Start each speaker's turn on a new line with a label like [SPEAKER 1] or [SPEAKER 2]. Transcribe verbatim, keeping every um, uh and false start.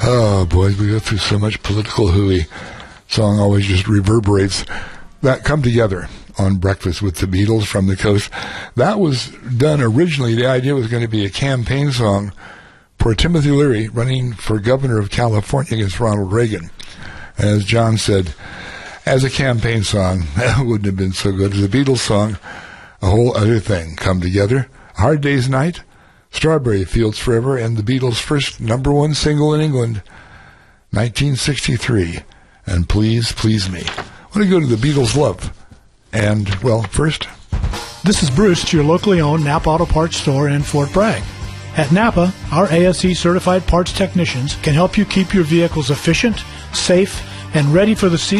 [SPEAKER 1] Oh, boys, we go through so much political hooey. Song always just reverberates. That Come Together on Breakfast with the Beatles from the Coast. That was done originally. The idea was going to be a campaign song for Timothy Leary running for governor of California against Ronald Reagan. As John said, as a campaign song, that wouldn't have been so good. As a Beatles song, a whole other thing. Come Together, Hard Day's Night, Strawberry Fields Forever, and the Beatles' first number one single in England, nineteen sixty-three, and Please, Please Me. I want to go to the Beatles' Love. And, well, first...
[SPEAKER 2] This is Bruce to your locally owned Napa Auto Parts store in Fort Bragg. At Napa, our A S E-certified parts technicians can help you keep your vehicles efficient, safe, and ready for the season.